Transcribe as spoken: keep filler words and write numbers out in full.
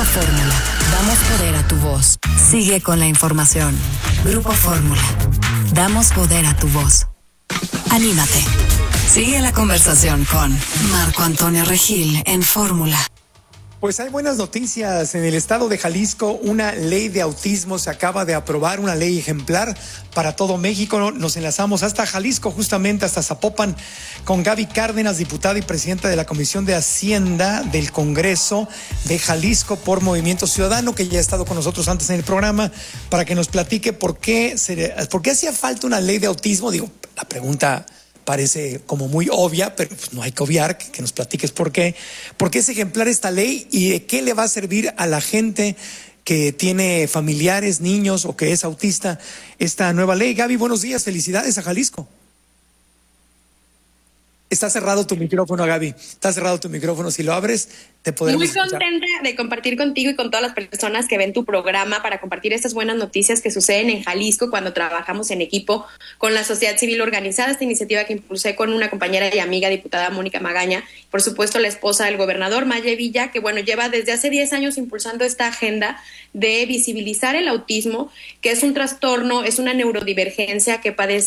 Fórmula. Damos poder a tu voz. Sigue con la información. Grupo Fórmula. Damos poder a tu voz. Anímate. Sigue la conversación con Marco Antonio Regil en Fórmula. Pues hay buenas noticias. En el estado de Jalisco, una ley de autismo se acaba de aprobar, una ley ejemplar para todo México. Nos enlazamos hasta Jalisco, justamente hasta Zapopan, con Gaby Cárdenas, diputada y presidenta de la Comisión de Hacienda del Congreso de Jalisco por Movimiento Ciudadano, que ya ha estado con nosotros antes en el programa, para que nos platique por qué, se, por qué hacía falta una ley de autismo. Digo, la pregunta parece como muy obvia, pero pues no hay que obviar, que, que nos platiques por qué. ¿Por qué es ejemplar esta ley y de qué le va a servir a la gente que tiene familiares, niños o que es autista esta nueva ley? Gaby, buenos días, felicidades a Jalisco. Está cerrado tu micrófono, Gaby. Está cerrado tu micrófono. Si lo abres, te podemos Muy escuchar. contenta de compartir contigo y con todas las personas que ven tu programa para compartir estas buenas noticias que suceden en Jalisco cuando trabajamos en equipo con la sociedad civil organizada. Esta iniciativa que impulsé con una compañera y amiga, diputada Mónica Magaña, por supuesto la esposa del gobernador, Maye Villa, que bueno, lleva desde hace diez años impulsando esta agenda de visibilizar el autismo, que es un trastorno, es una neurodivergencia que padece